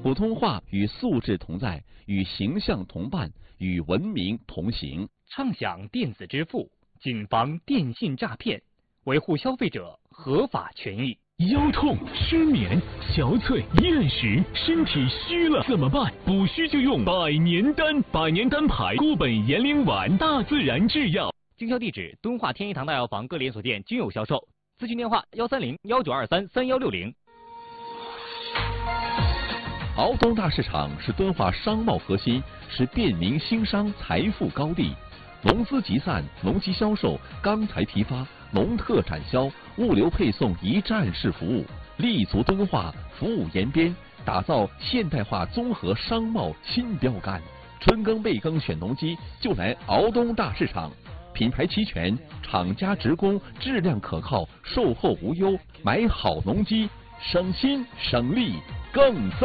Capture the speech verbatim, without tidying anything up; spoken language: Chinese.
普通话与素质同在，与形象同伴，与文明同行。 畅享电子支付，谨防电信诈骗，维护消费者合法权益。 腰痛、失眠、憔悴、厌食，身体虚了怎么办？补虚就用百年丹，百年丹牌固本延龄丸，大自然制药。 经销地址：敦化天一堂大药房各连锁店均有销售。咨询电话：幺三零幺九二三三幺六零。 敖东大市场是敦化商贸核心，是便民兴商财富高地。农资集散、农机销售、钢材批发、农特产销、物流配送一站式服务，立足敦化，服务延边，打造现代化综合商贸新标杆。春耕备耕选农机，就来敖东大市场。品牌齐全，厂家直供，质量可靠，售后无忧，买好农机，省心省力更增。